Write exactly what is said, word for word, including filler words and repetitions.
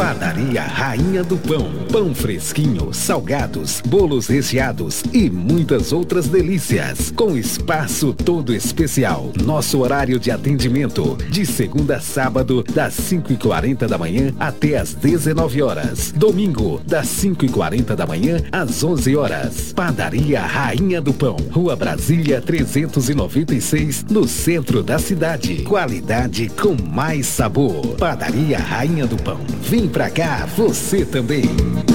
Padaria Rainha do Pão. Pão fresquinho, salgados, bolos recheados e muitas outras delícias. Com espaço todo especial. Nosso horário de atendimento de segunda a sábado, das cinco e quarenta da manhã até as dezenove horas. Domingo, das cinco e quarenta da manhã às onze horas. Padaria Rainha do Pão. Rua Brasília trezentos e noventa e seis, no centro da cidade. Qualidade com mais sabor. Padaria Rainha do Pão. Vem pra cá, você também.